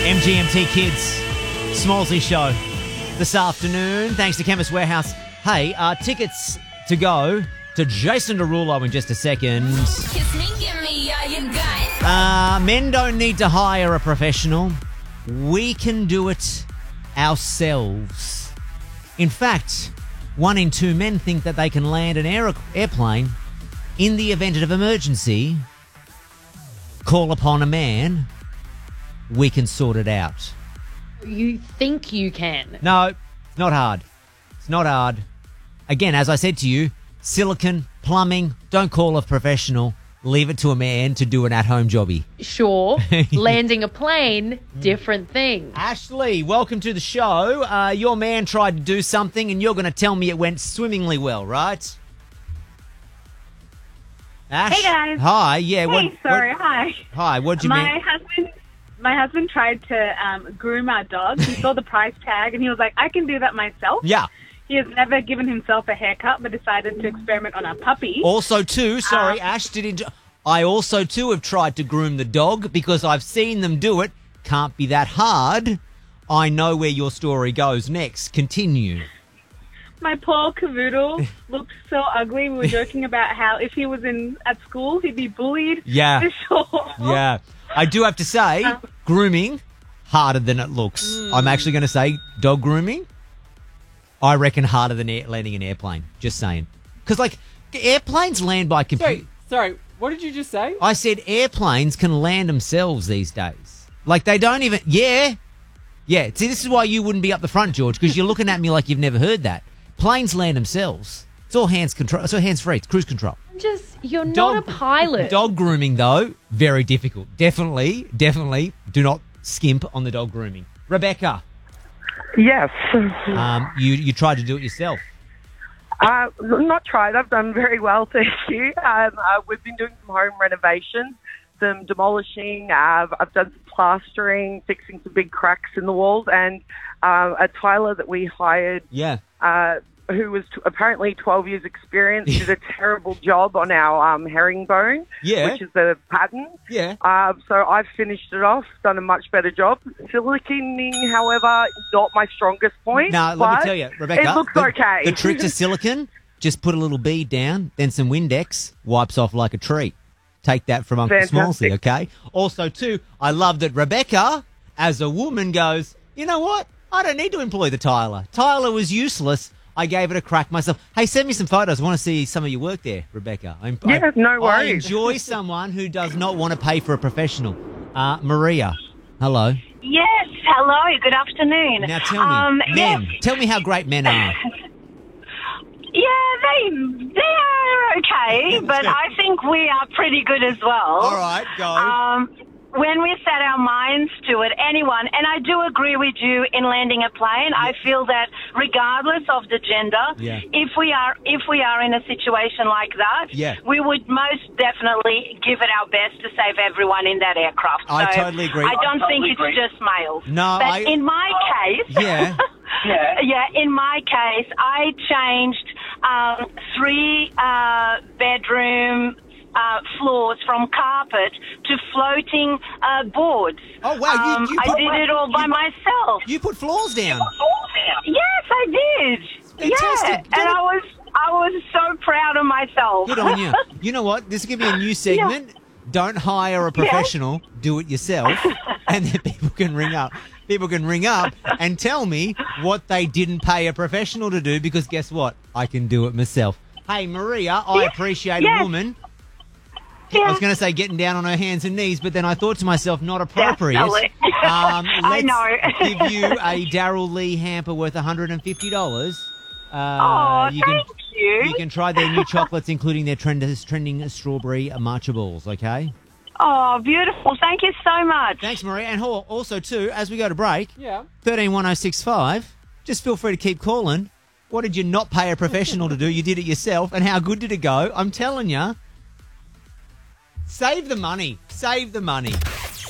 MGMT Kids, Smallsy Show this afternoon. Thanks to Chemist Warehouse. Hey, tickets to go to Jason Derulo in just a second. Kiss me, give me all you got. Men don't need to hire a professional. We can do it ourselves. In fact, 1 in 2 men think that they can land an airplane in the event of emergency. Call upon a man. We can sort it out. You think you can? No, it's not hard. It's not hard. Again, as I said to you, silicon, plumbing, don't call a professional. Leave it to a man to do an at-home jobby. Sure. Landing a plane, different thing. Ashley, welcome to the show. Your man tried to do something and you're going to tell me it went swimmingly well, right? Ash? Hey, guys. Hi, yeah. Hi. Hi, what'd you mean? My husband tried to groom our dog. He saw the price tag and he was like, I can do that myself. Yeah. He has never given himself a haircut but decided to experiment on our puppy. Also, too, Ash I also, too, have tried to groom the dog because I've seen them do it. Can't be that hard. I know where your story goes next. Continue. My poor cavoodle looked so ugly. We were joking about how if he was at school, he'd be bullied. Yeah. For sure. Yeah. I do have to say, grooming, harder than it looks. I'm actually going to say dog grooming, I reckon harder than landing an airplane. Just saying. Because, airplanes land by computer. Sorry, what did you just say? I said airplanes can land themselves these days. They don't even... Yeah. Yeah. See, this is why you wouldn't be up the front, George, because you're looking at me like you've never heard that. Planes land themselves. It's all hands-free. It's cruise control. You're not a pilot. Dog grooming, though, very difficult. Definitely do not skimp on the dog grooming. Rebecca. Yes. You tried to do it yourself. Not tried. I've done very well, thank you. We've been doing some home renovations, some demolishing. I've done some plastering, fixing some big cracks in the walls, and a tiler that we hired. Yeah. Who was apparently 12 years experience, did a terrible job on our herringbone, which is the pattern. Yeah. So I've finished it off, done a much better job. Siliconing, however, not my strongest point. No, let me tell you, Rebecca. It looks okay. The trick to silicon, just put a little bead down, then some Windex, wipes off like a treat. Take that from Uncle Smallsy, okay? Also, too, I love that Rebecca, as a woman, goes, you know what? I don't need to employ the tiler. Tiler was useless. I gave it a crack myself. Hey, send me some photos. I want to see some of your work there, Rebecca. No worries. I enjoy someone who does not want to pay for a professional. Maria, hello. Yes, hello. Good afternoon. Now tell me, men. Yes. Tell me how great men are. Yeah, they are okay, but I think we are pretty good as well. All right, go. When we set our minds to it, anyone, and I do agree with you in landing a plane, I feel that regardless of the gender, if we are in a situation like that, we would most definitely give it our best to save everyone in that aircraft. I totally agree. I don't think it's just males. No, but in my case, in my case, I changed 3 bedroom floors from carpet to floating boards. Oh, wow. I did it all by myself. You put floors down? Yes, I did. Fantastic. Yeah, and I was so proud of myself. Good on you. You know what? This will give me a new segment. Don't hire a professional. Do it yourself. And then people can ring up. People can ring up and tell me what they didn't pay a professional to do because guess what? I can do it myself. Hey, Maria, I appreciate a woman. I was going to say getting down on her hands and knees, but then I thought to myself, not appropriate. I know. Give you a Daryl Lee hamper worth $150. Thank you. You can try their new chocolates, including their trending strawberry matcha balls, okay? Oh, beautiful. Thank you so much. Thanks, Maria. And also, too, as we go to break, 131065, just feel free to keep calling. What did you not pay a professional to do? You did it yourself. And how good did it go? I'm telling you. Save the money. Save the money.